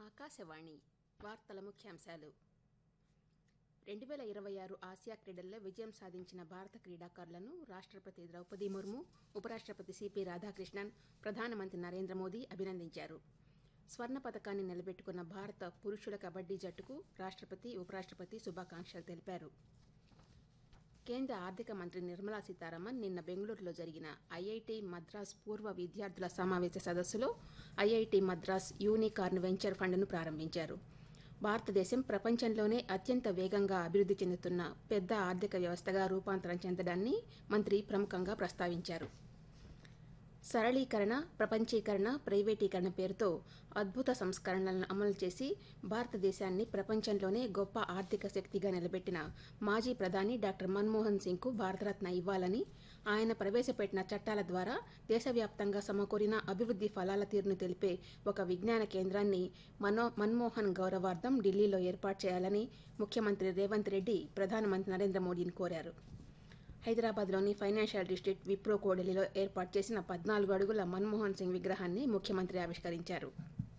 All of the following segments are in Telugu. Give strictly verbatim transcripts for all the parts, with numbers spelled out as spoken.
ఆకాశవాణి వార్తల ముఖ్యాంశాలు. రెండు వేల ఇరవై ఆరు ఆసియా క్రీడల్లో విజయం సాధించిన భారత క్రీడాకారులను రాష్ట్రపతి ద్రౌపది ముర్ము, ఉపరాష్ట్రపతి సిపి రాధాకృష్ణన్, ప్రధానమంత్రి నరేంద్ర మోదీ అభినందించారు. స్వర్ణ పతకాన్ని నిలబెట్టుకున్న భారత పురుషుల కబడ్డీ జట్టుకు రాష్ట్రపతి, ఉపరాష్ట్రపతి శుభాకాంక్షలు తెలిపారు. కేంద్ర ఆర్థిక మంత్రి నిర్మలా సీతారామన్ నిన్న బెంగళూరులో జరిగిన ఐఐటి మద్రాస్ పూర్వ విద్యార్థుల సమావేశ సదస్సులో ఐఐటి మద్రాస్ యూనికార్న్ వెంచర్ ఫండ్ను ప్రారంభించారు. భారతదేశం ప్రపంచంలోనే అత్యంత వేగంగా అభివృద్ధి చెందుతున్న పెద్ద ఆర్థిక వ్యవస్థగా రూపాంతరం చెందడాన్ని మంత్రి ప్రముఖంగా ప్రస్తావించారు. సరళీకరణ, ప్రపంచీకరణ, ప్రైవేటీకరణ పేరుతో అద్భుత సంస్కరణలను అమలు చేసి భారతదేశాన్ని ప్రపంచంలోనే గొప్ప ఆర్థిక శక్తిగా నిలబెట్టిన మాజీ ప్రధాని డాక్టర్ మన్మోహన్ సింగ్కు భారతరత్న ఇవ్వాలని, ఆయన ప్రవేశపెట్టిన చట్టాల ద్వారా దేశవ్యాప్తంగా సమకూరిన అభివృద్ధి ఫలాల తీరును తెలిపే ఒక విజ్ఞాన కేంద్రాన్ని మనో మన్మోహన్ గౌరవార్థం ఢిల్లీలో ఏర్పాటు చేయాలని ముఖ్యమంత్రి రేవంత్ రెడ్డి ప్రధానమంత్రి నరేంద్ర మోదీని కోరారు. హైదరాబాద్లోని ఫైనాన్షియల్ డిస్ట్రిక్ట్ విప్రో కోడలిలో ఏర్పాటు చేసిన పద్నాలుగు అడుగుల మన్మోహన్ సింగ్ విగ్రహాన్ని ముఖ్యమంత్రి ఆవిష్కరించారు.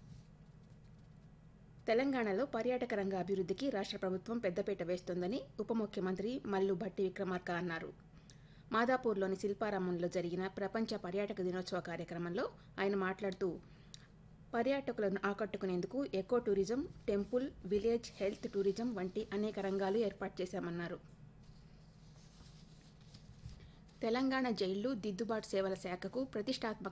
తెలంగాణలో పర్యాటక రంగ అభివృద్ధికి రాష్ట్ర ప్రభుత్వం పెద్దపీట వేస్తోందని ఉప ముఖ్యమంత్రి మల్లు భట్టి విక్రమార్క అన్నారు. మాదాపూర్లోని శిల్పారామంలో జరిగిన ప్రపంచ పర్యాటక దినోత్సవ కార్యక్రమంలో ఆయన మాట్లాడుతూ, పర్యాటకులను ఆకట్టుకునేందుకు eco tourism, temple, village health tourism వంటి అనేక రంగాలు ఏర్పాటు చేశామన్నారు. తెలంగాణ జైళ్లు దిద్దుబాటు సేవల శాఖకు ప్రతిష్టాత్మక